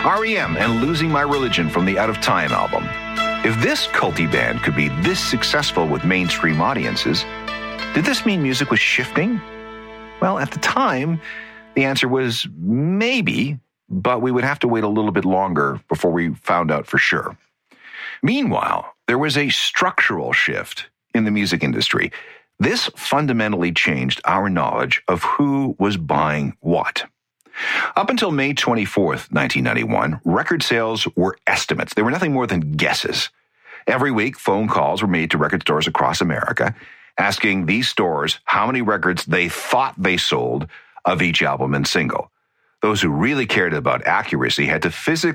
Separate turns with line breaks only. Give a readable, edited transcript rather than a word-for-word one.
REM and Losing My Religion from the Out of Time album. If this culty band could be this successful with mainstream audiences, did this mean music was shifting? Well, at the time, the answer was maybe, but we would have to wait a little bit longer before we found out for sure. Meanwhile, there was a structural shift in the music industry. This fundamentally changed our knowledge of who was buying what. Up until May 24th, 1991, record sales were estimates. They were nothing more than guesses. Every week, phone calls were made to record stores across America, asking these stores how many records they thought they sold of each album and single. Those who really cared about accuracy had to physically